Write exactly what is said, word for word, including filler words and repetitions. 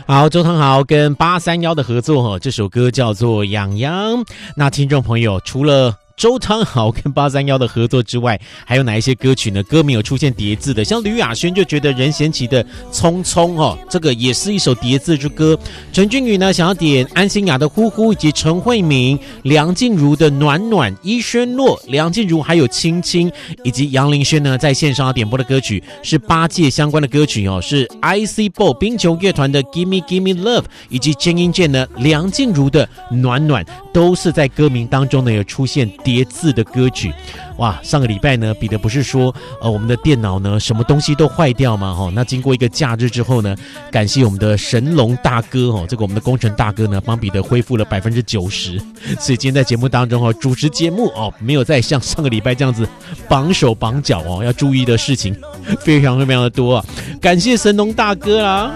好，周汤豪跟八三一的合作哈，这首歌叫做《痒痒》。那听众朋友，除了周汤豪跟八三一的合作之外，还有哪一些歌曲呢？歌名有出现叠字的，像吕亚轩就觉得任贤齐的《匆匆》哦，这个也是一首叠字之歌。陈君宇呢想要点安心雅的《呼呼》，以及陈慧敏、梁静茹的《暖暖》，伊轩洛、梁静茹还有《亲亲》，以及杨林轩呢在线上要点播的歌曲是八戒相关的歌曲哦，是 I C Ball 冰球乐团的《Give Me Give Me Love》，以及郑英健呢梁静茹的《暖暖》，都是在歌名当中呢有出现叠字的歌曲。哇，上个礼拜呢，彼得不是说呃我们的电脑呢什么东西都坏掉吗？哈、哦，那经过一个假日之后呢，感谢我们的神龙大哥哦，这个我们的工程大哥呢，帮彼得恢复了百分之九十，所以今天在节目当中哦，主持节目哦，没有再像上个礼拜这样子绑手绑脚哦，要注意的事情非常非常的多啊，感谢神龙大哥啦。